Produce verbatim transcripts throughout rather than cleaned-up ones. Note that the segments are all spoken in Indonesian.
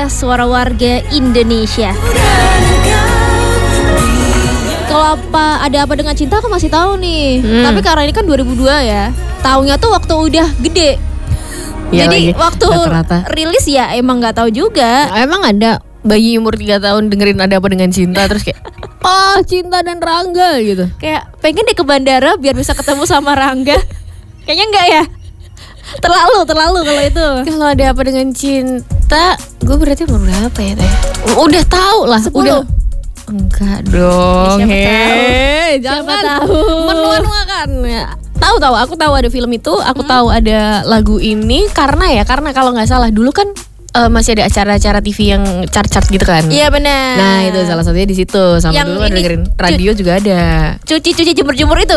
podcast Suara Warga Indonesia. Kalau apa ada apa dengan cinta aku masih tahu nih. Hmm. Tapi karena ini kan dua ribu dua ya. Tahunnya tuh waktu udah gede. Ya, jadi lagi. Waktu rata-rata rilis ya emang nggak tahu juga. Emang ada bayi umur tiga tahun dengerin ada apa dengan cinta terus kayak oh cinta dan Rangga gitu. Kayak pengen deh ke bandara biar bisa ketemu sama Rangga. Kayaknya enggak ya. Terlalu terlalu kalau itu. Kalau ada apa dengan cinta, gue berarti umur berapa ya teh? Udah tahu lah. sepuluh. Udah. Enggak dong. Siapa tahu? Jangan Siapa tahu? menua-nua kan. Tahu tahu, aku tahu ada film itu, aku hmm. tahu ada lagu ini karena ya karena kalau nggak salah dulu kan uh, masih ada acara-acara T V yang chart-chart gitu kan. Iya benar. Nah itu salah satunya di situ. Sama yang dulu kan dengerin radio cu- juga ada. Cuci-cuci jemur-jemur itu.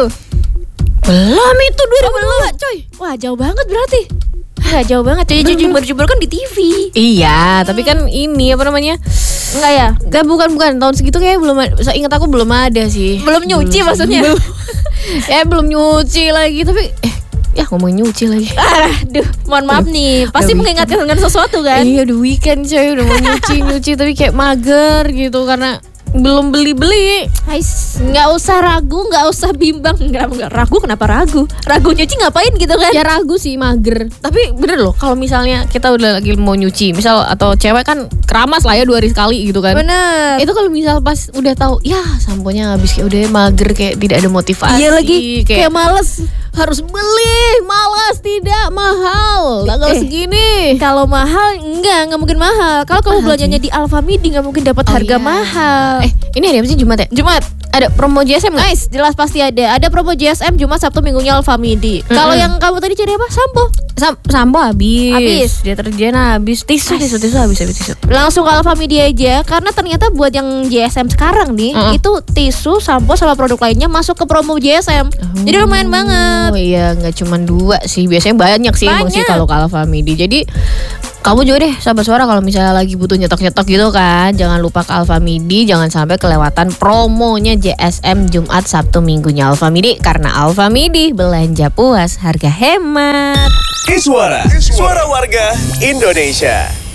Belum itu dua ribu dua oh, coy. Wah jauh banget berarti. Enggak jauh banget. Cuci-cuci jemur-jemur kan di T V. Iya, tapi kan ini apa namanya? Enggak ya? Enggak, bukan bukan tahun segitu kayak belum ada. Saya ingat aku belum ada sih. Belum nyuci belum, maksudnya. Belum. Ya belum nyuci lagi tapi eh ya ngomongin nyuci lagi. Aduh, mohon maaf nih. Pasti mengingatkan dengan sesuatu kan? Iya, udah weekend coy, udah mau nyuci-nyuci tapi kayak mager gitu karena belum beli-beli. Ais, nggak usah ragu, nggak usah bimbang. Nggak, nggak ragu, kenapa ragu? Ragu nyuci ngapain gitu kan? Ya ragu sih, mager. Tapi bener loh, kalau misalnya kita udah lagi mau nyuci, misal atau cewek kan keramas lah ya dua hari sekali gitu kan. Bener. Itu kalau misal pas udah tahu, ya samponya habis kayak udah mager kayak tidak ada motivasi. Iya lagi, kayak, kayak males. Harus beli, malas tidak mahal. Tanggal eh, segini. Kalau mahal enggak, enggak mungkin mahal. Kalau kamu belanjanya di Alfamidi enggak mungkin dapat oh, harga iya. mahal. Eh, ini hari apa sih Jumat ya? Jumat. Ada promo J S M nggak? Nice, jelas pasti ada. Ada promo J S M Jumat, Sabtu, Minggunya Alfamidi. Mm-hmm. Kalau yang kamu tadi cari apa? Sampo. Sam- sampo habis. Habis. Deterjen habis. Tisu, tisu, tisu habis, habis tisu. Langsung ke Alfamidi aja karena ternyata buat yang J S M sekarang nih, mm-hmm. itu tisu, sampo sama produk lainnya masuk ke promo J S M. Oh. Jadi lumayan banget. Oh iya, nggak cuma dua sih. Biasanya banyak sih emang sih kalau ke Alfamidi. Jadi kamu juga deh sahabat suara kalau misalnya lagi butuh nyetok-nyetok gitu kan, jangan lupa ke Alfamidi, jangan sampai kelewatan promonya J S M Jumat, Sabtu, Minggunya Alfamidi karena Alfamidi belanja puas harga hemat. Iswara, suara warga Indonesia.